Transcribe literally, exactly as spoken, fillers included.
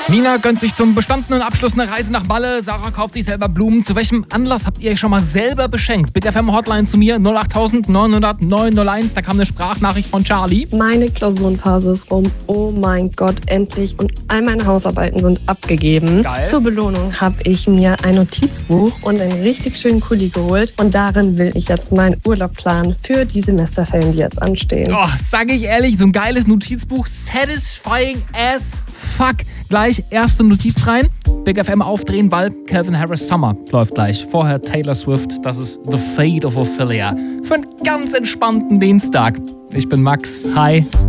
Nina gönnt sich zum bestandenen Abschluss eine Reise nach Malle. Sarah kauft sich selber Blumen. Zu welchem Anlass habt ihr euch schon mal selber beschenkt? Big F M Hotline zu mir null acht neun null null neun null eins. Da kam eine Sprachnachricht von Charlie. Meine Klausurenphase ist rum. Oh mein Gott, endlich. Und all meine Hausarbeiten sind abgegeben. Geil. Zur Belohnung habe ich mir ein Notizbuch und einen richtig schönen Kuli geholt. Und darin will ich jetzt meinen Urlaub planen für die Semesterferien, die jetzt anstehen. Oh, sag ich ehrlich, so ein geiles Notizbuch. Satisfying as fuck. Gleich erste Notiz rein. Big F M aufdrehen, weil Calvin Harris Summer läuft gleich. Vorher Taylor Swift. Das ist The Fate of Ophelia. Für einen ganz entspannten Dienstag. Ich bin Max. Hi.